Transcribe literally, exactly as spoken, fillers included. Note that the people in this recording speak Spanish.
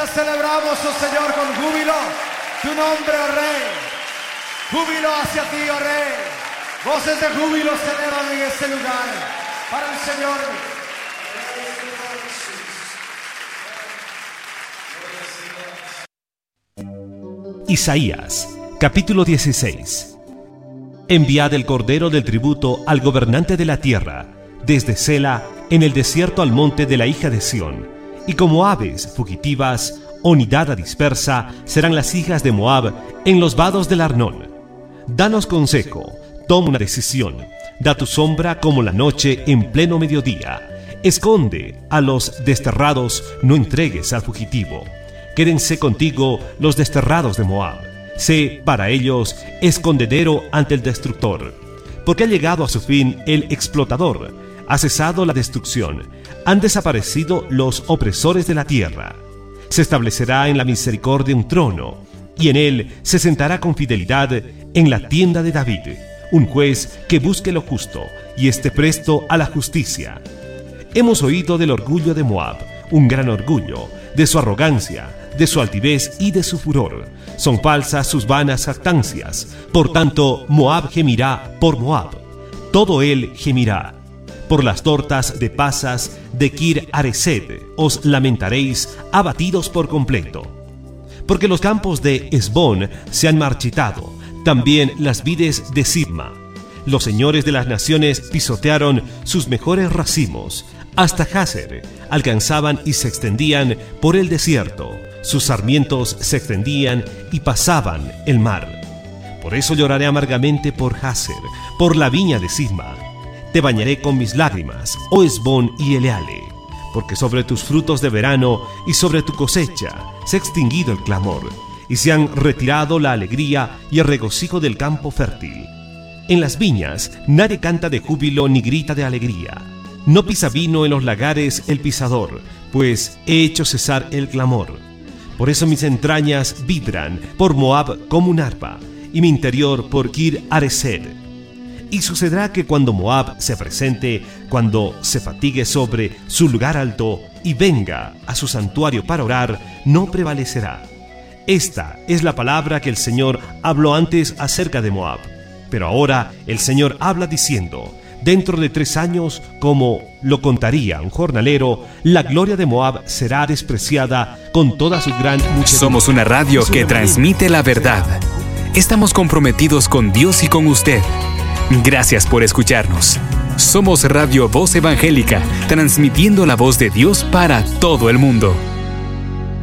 te celebramos, oh Señor, con júbilo. Tu nombre, oh Rey. Júbilo hacia ti, oh Rey. Voces de júbilo se elevan en este lugar para el Señor. Isaías, capítulo dieciséis. Enviad el cordero del tributo al gobernante de la tierra, desde Sela, en el desierto al monte de la hija de Sión. Y como aves fugitivas o nidada dispersa serán las hijas de Moab en los vados del Arnón. Danos consejo, toma una decisión. Da tu sombra como la noche en pleno mediodía. Esconde a los desterrados, no entregues al fugitivo. Quédense contigo los desterrados de Moab. Sé para ellos escondedero ante el destructor. Porque ha llegado a su fin el explotador. Ha cesado la destrucción. Han desaparecido los opresores de la tierra. Se establecerá en la misericordia un trono, y en él se sentará con fidelidad en la tienda de David, un juez que busque lo justo y esté presto a la justicia. Hemos oído del orgullo de Moab, un gran orgullo, de su arrogancia, de su altivez y de su furor. Son falsas sus vanas jactancias. Por tanto, Moab gemirá por Moab. Todo él gemirá. Por las tortas de pasas de Kir Haresed os lamentaréis, abatidos por completo. Porque los campos de Hesbón se han marchitado, también las vides de Sibma. Los señores de las naciones pisotearon sus mejores racimos. Hasta Jazer alcanzaban y se extendían por el desierto. Sus sarmientos se extendían y pasaban el mar. Por eso lloraré amargamente por Jazer, por la viña de Sibma. Te bañaré con mis lágrimas, oh Hesbón y Eleale, porque sobre tus frutos de verano y sobre tu cosecha se ha extinguido el clamor, y se han retirado la alegría y el regocijo del campo fértil. En las viñas nadie canta de júbilo ni grita de alegría. No pisa vino en los lagares el pisador, pues he hecho cesar el clamor. Por eso mis entrañas vibran por Moab como un arpa, y mi interior por Kir Haresed. Y sucederá que cuando Moab se presente, cuando se fatigue sobre su lugar alto y venga a su santuario para orar, no prevalecerá. Esta es la palabra que el Señor habló antes acerca de Moab. Pero ahora el Señor habla diciendo: dentro de tres años, como lo contaría un jornalero, la gloria de Moab será despreciada con toda su gran muchedumbre. Somos una radio que transmite la verdad. Estamos comprometidos con Dios y con usted. Gracias por escucharnos. Somos Radio Voz Evangélica, transmitiendo la voz de Dios para todo el mundo.